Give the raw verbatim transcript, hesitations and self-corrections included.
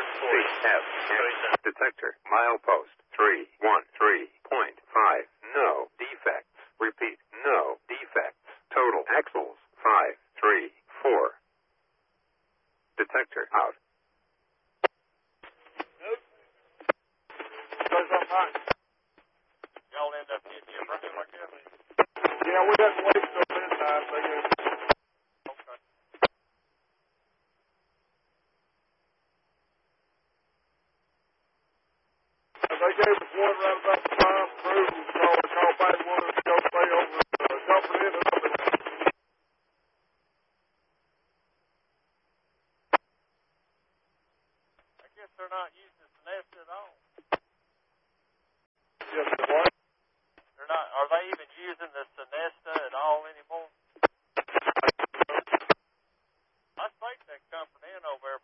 C F N. Detector. Milepost. three one three point five. No defects. Repeat. No defects. Total axles. five three four. Detector out. Nope. Goes up high. Y'all end up hitting you running like that? Yeah, we didn't wait till midnight. They gave us. Okay. They gave us one right about the time through. So we called back one to go stay over uh, jumping in and up and down. I guess they're not using the nest at all. Yes, they what? They're not. Are they even using the Sonesta at all anymore? I think they're coming in over there